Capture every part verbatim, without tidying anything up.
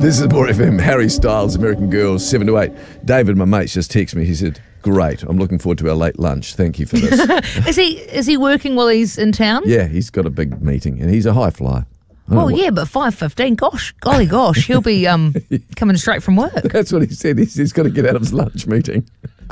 This is More F M. Harry Styles, American Girls, seven to eight. David, my mate, just texted me. He said, great, I'm looking forward to our late lunch. Thank you for this. Is he is he working while he's in town? Yeah, he's got a big meeting and he's a high flyer. Oh, yeah, but five fifteen, gosh, golly gosh, he'll be um coming straight from work. That's what he said. He's, he's got to get out of his lunch meeting.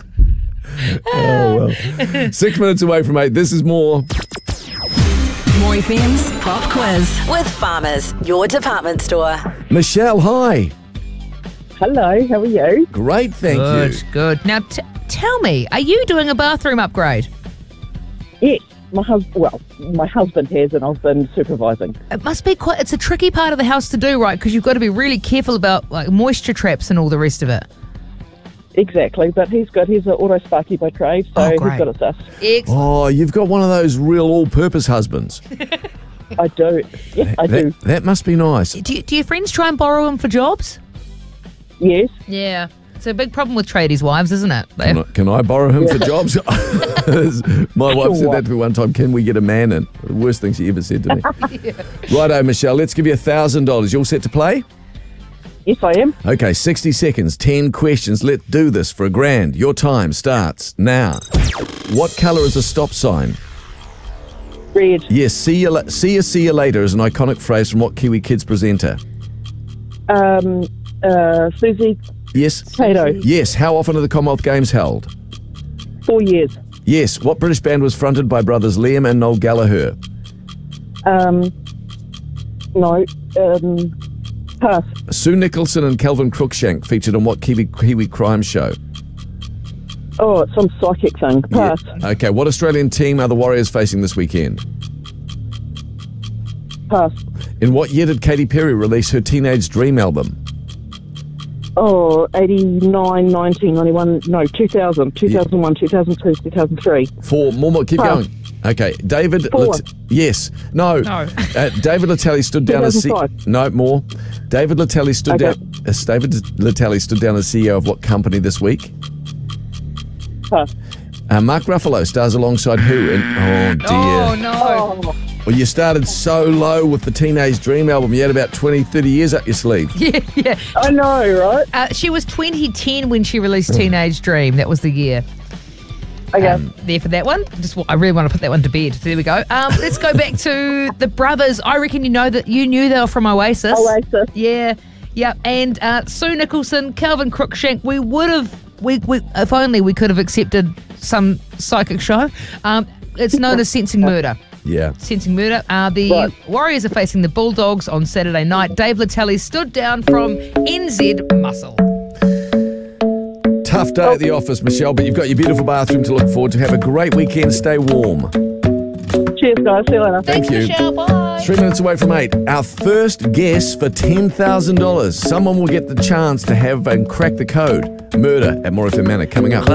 Oh, well. Six minutes away from eight. This is more. More F M's Pop Quiz with Farmers, your department store. Michelle, hi. Hello, how are you? Great, thank Good, you. good. Now, t- tell me, are you doing a bathroom upgrade? Yes, my husband. Well, my husband has, and I've been supervising. It must be quite, it's a tricky part of the house to do, right? Because you've got to be really careful about like moisture traps and all the rest of it. Exactly, but he's good. He's an auto sparky by trade, so Oh, he's great. got it sus. Excellent. Oh, you've got one of those real all-purpose husbands. I do. Yes, I do. That, that must be nice. Do, you, do your friends try and borrow him for jobs? Yes. Yeah. It's a big problem with tradies' wives, isn't it? They- Can I, can I borrow him for jobs? My wife said that to me one time. Can we get a man in? The worst thing she ever said to me. Yeah. Righto, Michelle, let's give you one thousand dollars. You all set to play? Yes, I am. Okay, sixty seconds, ten questions. Let's do this for a grand. Your time starts now. What colour is a stop sign? Red. Yes, see you, la- see you, see you later is an iconic phrase from what Kiwi Kids presenter? Um, uh, Susie. Yes. Tato. Yes, how often are the Commonwealth Games held? Four years. Yes, what British band was fronted by brothers Liam and Noel Gallagher? Um, no. Um, pass. Sue Nicholson and Calvin Crookshank featured on what Kiwi Kiwi crime show? Oh, it's some psychic thing. Pass. Yeah. Okay, what Australian team are the Warriors facing this weekend? Pass. In what year did Katy Perry release her Teenage Dream album? Oh, eighty-nine, nineteen, ninety-one, no, two thousand, two thousand one, two thousand two, two thousand three. Four. More, more. Keep Pass. going. Okay, David. Four. Lat- yes. No. No. Uh, David Latelli stood down as C- two thousand five. No more. David Latelli stood Okay. down. Uh, David Latelli stood down as C E O of what company this week? Pass. Uh, Mark Ruffalo stars alongside who? In, oh dear. Oh, no. Oh, Well, you started so low with the Teenage Dream album. You had about twenty, thirty years up your sleeve. Yeah, yeah. I know, right? Uh, she was twenty ten when she released Teenage Dream. That was the year. Okay. Um, there for that one. Just I really want to put that one to bed. There we go. Um, let's go back to the brothers. I reckon you know that you knew they were from Oasis. Oasis. Yeah, yeah. And uh, Sue Nicholson, Calvin Crookshank. We would have, we, we if only we could have accepted some psychic show. Um, it's known as Sensing Murder. Yeah. Sensing Murder. Uh, the Right. Warriors are facing the Bulldogs on Saturday night. Dave Latelli stood down from N Z Muscle. Tough day at the office, Michelle, but you've got your beautiful bathroom to look forward to. Have a great weekend. Stay warm. Cheers, guys. See you later. Thank Thanks, you. Michelle. Bye. Three minutes away from eight. Our first guess for ten thousand dollars. Someone will get the chance to have and crack the code. Murder at More F M Manor coming up.